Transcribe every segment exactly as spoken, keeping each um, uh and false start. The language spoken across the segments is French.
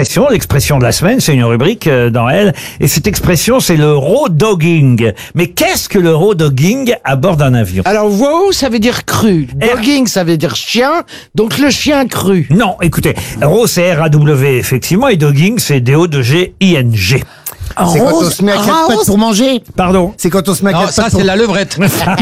expression, l'expression de la semaine, c'est une rubrique euh, dans elle, et cette expression, c'est le raw dogging. Mais qu'est-ce que le raw dogging à bord d'un avion? Alors, wow, ça veut dire cru. Dogging, ça veut dire chien. Donc, le chien cru. Non, écoutez, raw, c'est R A W, effectivement, et dogging, c'est D O G I N G. C'est quand on se met à quatre pattes pour manger. Pardon? C'est quand on se met à Non, quatre ça pattes c'est pour... la levrette.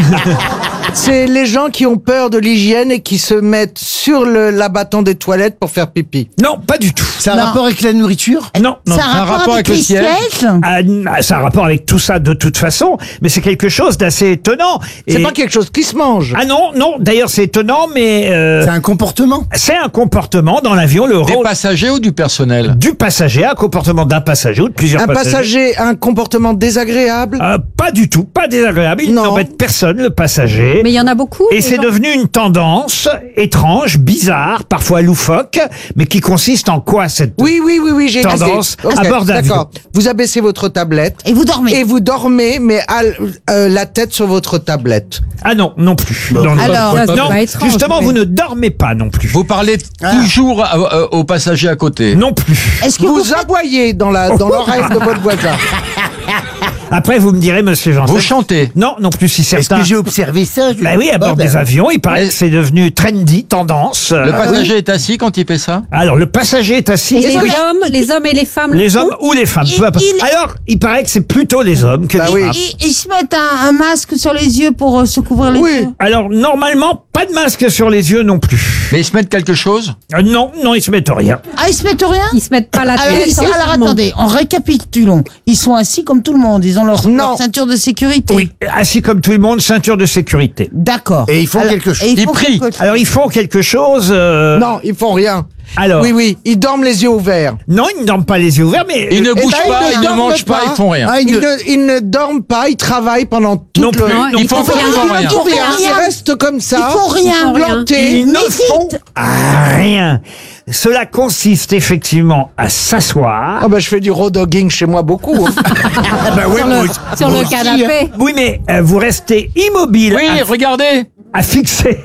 C'est les gens qui ont peur de l'hygiène et qui se mettent sur le, l'abattant des toilettes pour faire pipi. Non, pas du tout. Ça a un Non. rapport avec la nourriture? Non, non. Ça a un rapport avec, le les siège. sièges. Ah, ça a un rapport avec tout ça de toute façon, mais c'est quelque chose d'assez étonnant. C'est Et- pas quelque chose qui se mange. Ah non, non, d'ailleurs c'est étonnant, mais euh, C'est un comportement. c'est un comportement dans l'avion, le Des rôle passagers ou du personnel? du passager, un comportement d'un passager ou de plusieurs Un passagers. passager a un comportement désagréable. Euh, pas du tout, pas désagréable, il Non. n'embête personne, le passager. Mais il y en a beaucoup. Et les c'est gens- devenu une tendance étrange, bizarre, parfois loufoque, mais qui consiste en quoi cette... Oui, oui, oui, oui, j'ai Tendance Ok, à bord d'avion. D'accord. Vous abaissez votre tablette. Et vous dormez. Et vous dormez, mais à, l- euh, la tête sur votre tablette. Ah non, non plus. Non, non, Alors, ça, c'est non, pas étrange, justement, mais- vous ne dormez pas non plus. Vous parlez toujours à- euh, aux passagers à côté. Non plus. Est-ce que vous, Vous faites- aboyez dans la dans l'oreille de votre voisin. Après, vous me direz, monsieur Janssen. Vous chantez. Non, non plus, si Est-ce certains... que j'ai observé ça? je- Bah oui, à bord Ah, ben, des avions, il paraît Mais- que c'est devenu trendy, tendance. Le Euh, passager est assis quand il fait ça? Alors, le passager est assis. Et les et oui, hommes, les hommes et les femmes. les le hommes font ou les femmes. Il- peu importe. il- Alors, il paraît que c'est plutôt les hommes que Bah les oui. femmes. ils, ils se mettent un, un masque sur les yeux pour euh, se couvrir les Oui. yeux. Alors, normalement, pas de masque sur les yeux non plus. Mais ils se mettent quelque chose? Euh, non, non, ils se mettent rien. Ah, ils se mettent rien. Ils se mettent pas la Alors, tête. ils- comme alors, tout le monde. attendez, on récapitulons. Ils sont assis comme tout le monde. Ils ont leur, Non. leur ceinture de sécurité. Oui, assis comme tout le monde, ceinture de sécurité. D'accord. Et ils font Alors- quelque chose. et ils Ils font prient. quelque chose. Alors, ils font quelque chose... euh, Non, ils font rien. Alors, Oui, oui, ils dorment les yeux ouverts. non, ils ne dorment pas les yeux ouverts, mais... Ils ne euh, bougent ben, pas, ils ils ne ne dorment mangent pas, pas. ils font rien. Ah, ils Ils ne- ne, ils ne dorment pas, ils travaillent pendant toute non plus, le... non Ils font plus. absolument rien. Ils font rien, rien. ils restent comme ça. Ils font rien. Ils font rien. plantés. Ils ne Mais font vite. rien. Cela consiste effectivement à s'asseoir. Ah bah je fais du raw dogging chez moi beaucoup. hein. Ah, bah ouais, Sur moi le, aussi. sur Moi le aussi, hein. canapé. Oui, mais euh, vous restez immobile, Oui, à, regardez. à fixer.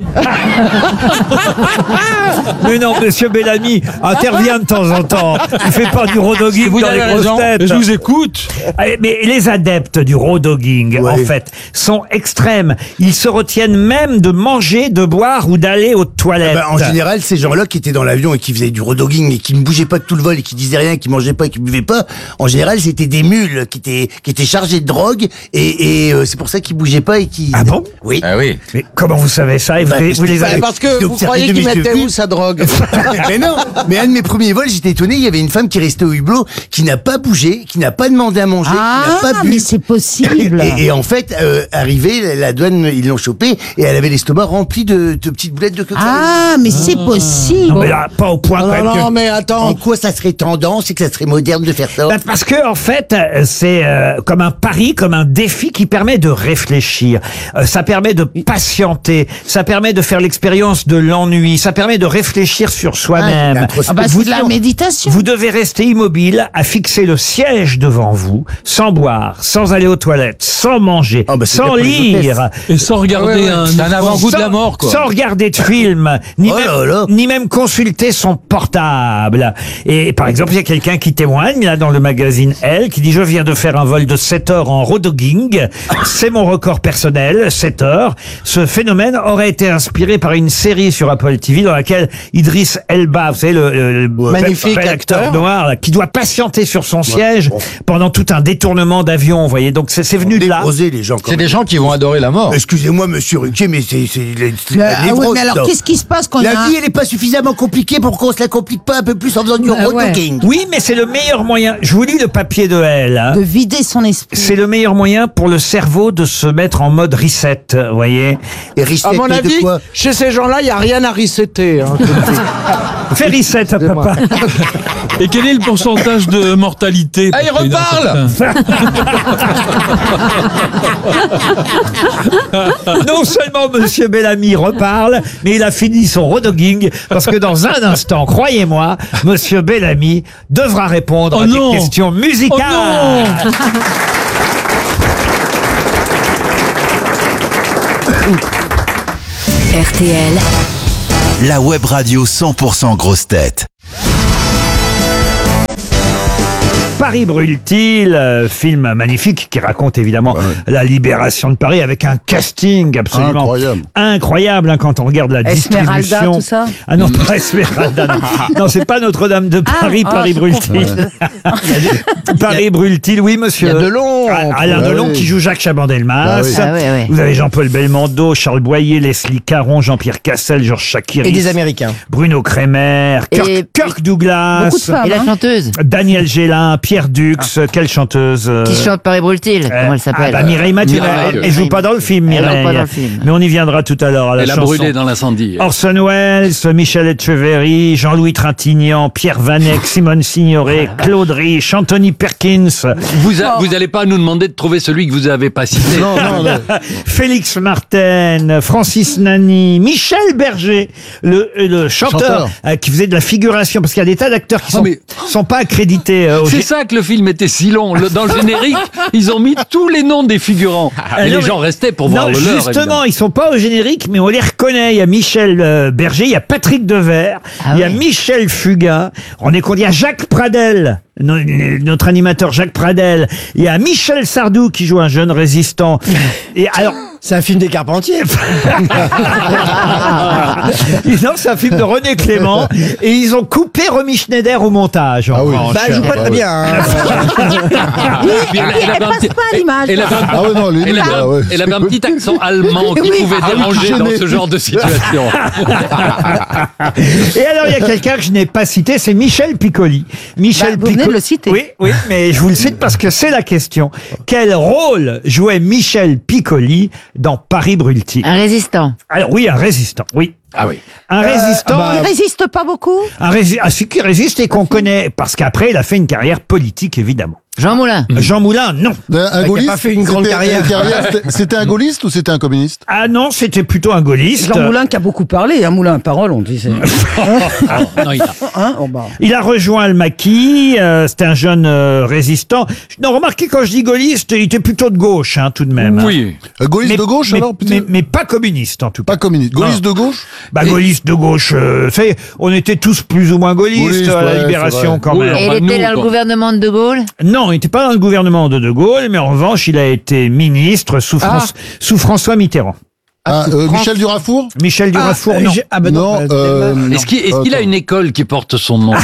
Mais non, monsieur Bellamy intervient de temps en temps. Il fait pas du raw dogging Vous dans avez les grosses raison. têtes. Je vous écoute. Eh, Mais les adeptes du raw dogging, Ouais. en fait, sont extrêmes. Ils se retiennent même de manger, de boire ou d'aller aux toilettes. Bah, en général, ces gens-là qui étaient dans l'avion et qui faisaient du rodogging et qui ne bougeaient pas de tout le vol et qui disaient rien, qui mangeaient pas et qui buvaient pas, en général, c'était des mules qui étaient qui étaient chargées de drogue et, et euh, c'est pour ça qu'ils bougeaient pas et qui. Ah bon? Oui. Ah oui. Mais comment vous savez ça? Et vous, Bah, les- parce vous que- les bah, avez... Parce J'ai que vous observé croyez de qu'ils mes mettaient yeux. où sa drogue? Mais non, mais un de mes premiers vols, j'étais étonné, il y avait une femme qui restait au hublot, qui n'a pas bougé, qui n'a pas demandé à manger, qui n'a Ah, pas bu. mais c'est possible. Et, et en fait, euh, arrivée, la, la douane, ils l'ont chopée et elle avait l'estomac rempli de, de petites boulettes de cocaïne. Ah, mais c'est possible. Non, mais là, pas au point quand Non, même que... non, mais attends. En quoi ça serait tendance et que ça serait moderne de faire ça? Bah, parce que en fait, euh, c'est euh, comme un pari, comme un défi qui permet de réfléchir. Euh, ça permet de patienter. Ça permet de faire l'expérience de l'ennui. Ça permet de réfléchir sur soi-même. Ah bah, vous, c'est de la méditation. vous devez rester immobile, à fixer le siège devant vous, sans boire, sans aller aux toilettes, sans manger, Ah bah, c'est sans bien pour les lire, Et sans regarder Ouais, ouais. un... C'est un avant-goût de sans- la mort, quoi. sans regarder de film, ni, Oh même, là là. ni même consulter son portable. Et par exemple, il y a quelqu'un qui témoigne là dans le magazine Elle, qui dit: je viens de faire un vol de sept heures en raw dogging. C'est mon record personnel, sept heures. Ce phénomène aurait été inspiré par une série sur Apple T V dans laquelle Idris Elba, vous savez, le, le- le Magnifique bel acteur acteur. noir, là, qui doit patienter sur son siège pendant tout un détournement d'avion, vous voyez. Donc c'est c'est venu de là. Névrosés, les gens, quand C'est même. des gens qui vont adorer la mort. Excusez-moi, monsieur Ruquier, mais c'est, c'est, c'est, c'est Mais, la ah oui, névrose, mais alors, ça. qu'est-ce qui se passe quand il y a La un- vie, elle est pas suffisamment compliquée pour qu'on se la complique pas un peu plus en faisant du Bah ouais. rodogging. Oui, mais c'est le meilleur moyen. Je vous lis le papier de Elle. hein. de vider son esprit? C'est le meilleur moyen pour le cerveau de se mettre en mode reset, vous voyez. Et reset À mon de avis, quoi? chez ces gens-là, il n'y a rien à resetter. Hein. Fais reset à papa. Et quel est le pourcentage de mortalité? Ah, il Parce qu'il y en a reparle certains- Non seulement Monsieur Bellamy reparle, mais il a fini son rodogging, parce que dans un instant, croyez-moi, Monsieur Bellamy devra répondre Oh à non. des questions musicales. Oh non. R T L, la web radio cent pour cent grosse tête. Paris brûle-t-il, euh, film magnifique qui raconte évidemment la libération de Paris avec un casting absolument Incroyable. incroyable, hein, quand on regarde la Esmeralda, distribution. tout ça Ah non, pas Esmeralda. Non, non, c'est pas Notre-Dame de Paris, ah, Paris je brûle-t-il. Paris brûle-t-il, oui monsieur. Il y a Delon. Ah, Alain Ah Delon oui. qui joue Jacques Chaban-Delmas. Ah oui. Ah ouais, ouais. Vous avez Jean-Paul Belmondo, Charles Boyer, Leslie Caron, Jean-Pierre Cassel, Georges Chakiris. Et des Américains. Bruno Kremer, Kirk, Et- Kirk Douglas. Beaucoup de femmes. Et la hein. chanteuse Daniel Gélin, Pierre Dux, quelle chanteuse euh, qui chante Paris brûle-t-il, euh, comment elle s'appelle ah bah, Mireille Mathieu. Mireille. Elle, elle joue pas dans le film, Elle joue Mireille. pas dans le film. Mais on y viendra tout à l'heure à la Elle a chanson. brûlé dans l'incendie. Orson Welles, Michel Etcheverry, Jean-Louis Trintignant, Pierre Vanek, Simone Signoret, Claude Rich, Anthony Perkins, Vous, a- vous allez pas nous demander de trouver celui que vous avez pas cité. Non, non, non. Félix Martin, Francis Nani, Michel Berger, le, le chanteur, Chanteur. euh, qui faisait de la figuration, parce qu'il y a des tas d'acteurs qui Ah, sont, mais- sont pas accrédités euh, au C'est G- ça que le film était si long. Le- dans le générique, ils ont mis tous les noms des figurants. Et non, les mais- gens restaient pour voir Non, le leur. justement, évidemment. ils sont pas au générique, mais on les reconnaît. Il y a Michel euh, Berger, il y a Patrick Devers, Ah il y a ouais. Michel Fugain. On est qu'on dit à Jacques Pradel, no- notre animateur Jacques Pradel. Il y a Michel Sardou qui joue un jeune résistant. Et alors, C'est un film des Carpentiers. non, c'est un film de René Clément, et ils ont coupé Romy Schneider au montage. en Ah oui. revanche. Bah, elle joue pas Ah très oui. bien. hein. Puis elle, elle Elle avait un passe petit- pas à l'image. elle avait un- Ah ouais, non, les elle nuls, avait un- ah ouais. elle avait un petit accent allemand qui Oui. pouvait Ah oui, déranger qui dans gênait. ce genre de situation. Et alors, il y a quelqu'un que je n'ai pas cité, c'est Michel Piccoli. Michel Bah, vous venez de le citer. Oui, oui, mais je vous le cite parce que c'est la question. Quel rôle jouait Michel Piccoli dans Paris brûle-t-il? Un résistant. Alors oui, un résistant, oui. Ah oui. Un résistant, Il résiste pas beaucoup. un rési- ah, celui qui résiste et qu'on connaît, parce qu'après, il a fait une carrière politique, évidemment. Jean Moulin. Jean Moulin, non. Un, un a gaulliste. pas fait une grande C'était- carrière. c'était- C'était un gaulliste ou c'était un communiste? Ah non, c'était plutôt un gaulliste. Jean Moulin qui a beaucoup parlé. Un Moulin à parole, on dit. c'est- Non, il a- Hein oh, bah. Il a rejoint le maquis, euh, c'était un jeune euh, résistant. Non, remarquez, quand je dis gaulliste, il était plutôt de gauche, hein, tout de même. hein. Oui. Un gaulliste Mais, de gauche mais, alors putain mais, mais pas communiste, en tout cas. Pas communiste. Gaulliste de gauche? Bah, gaulliste de gauche, euh, ça y est, on était tous plus ou moins gaullistes Gaulliste, à la ouais, Libération, c'est vrai. quand Oui, même. Et il Enfin, était nous, dans le quoi. gouvernement de De Gaulle. Non, il n'était pas dans le gouvernement de De Gaulle, mais en revanche, il a été ministre sous, France- sous François Mitterrand. Ah, euh, Michel Durafour? Michel Durafour, Ah, non. j'ai- ah, bah non. Non, euh, euh, tellement- Est-ce qu'il est-ce qu'il a Attends. une école qui porte son nom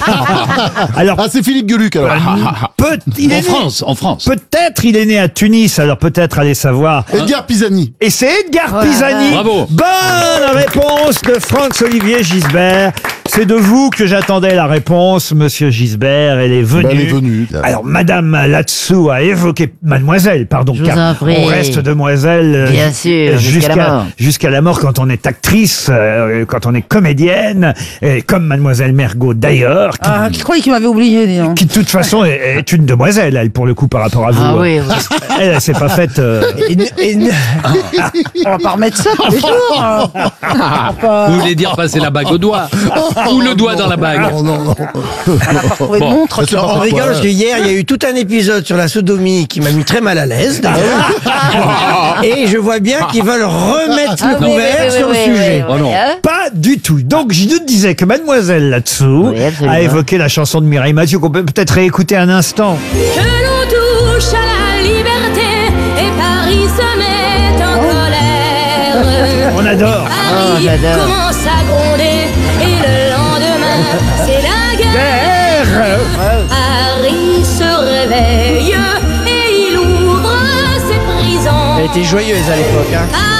Alors, Ah, c'est Philippe Gueluc alors. peut, il est En né- France, en France. peut-être il est né à Tunis, alors peut-être allez savoir. Edgar Pisani. Et c'est Edgar Oh là Pisani. là. Bravo. Bonne réponse de Franz-Olivier Gisbert. C'est de vous que j'attendais la réponse, monsieur Gisbert. Elle est venue. Ben, elle est venue. Alors, madame là-dessous a évoqué, mademoiselle, pardon, Je vous car en prie. on reste demoiselle. euh, Bien sûr, jusqu'à la mort. Jusqu'à la mort quand on est actrice, euh, quand on est comédienne, et comme mademoiselle Mergot d'ailleurs, qui, Ah, je croyais qu'il m'avait oublié, dis donc. qui de toute façon est, est une demoiselle, elle, pour le coup, par rapport à vous. Ah oui, oui. Elle, elle s'est pas faite... euh, Et- et- On va pas remettre ça tous les jours. hein. On va pas- Vous voulez dire passer la bague au doigt ou le doigt dans la bague? Non, non, non. on va pas trouver de Bon. montre. C'est Alors, pas on pourquoi. rigole parce que hier, il y a eu tout un épisode sur la sodomie qui m'a mis très mal à l'aise, d'ailleurs. Et je vois bien qu'ils veulent remettre le Ah oui, oui, couvert oui, sur oui, le oui, sujet. oui, Oh non. hein. Pas du tout. Donc, je nous disais que mademoiselle là-dessous Oui, absolument. a évoqué la chanson de Mireille Mathieu qu'on peut peut-être réécouter un instant. Que l'on touche à la liberté et Paris se met en colère. On adore. Oh, Paris j'adore. commence à gronder et le lendemain c'est la guerre. Paris se réveille et il ouvre ses prisons. Elle était joyeuse à l'époque. Hein.